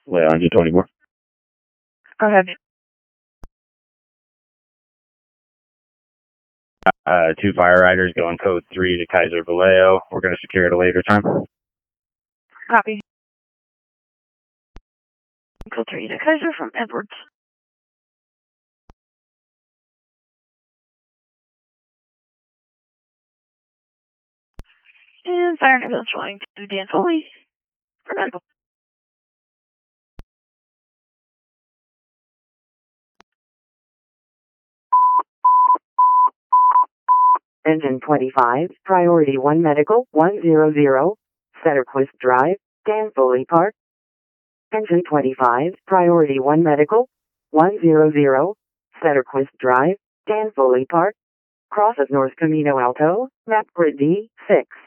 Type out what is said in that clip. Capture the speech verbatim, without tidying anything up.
Lay on to twenty-four. Go ahead. Uh, two fire riders going code three to Kaiser Vallejo. We're going to secure at a later time. Copy. Code three to Kaiser from Edwards. And fire and ambulance flying to Dan Foley for medical. Engine twenty-five, Priority one Medical, one hundred, Setterquist Drive, Dan Foley Park. Engine twenty-five, Priority one Medical, one hundred, Setterquist Drive, Dan Foley Park. Cross of North Camino Alto, map grid D, six.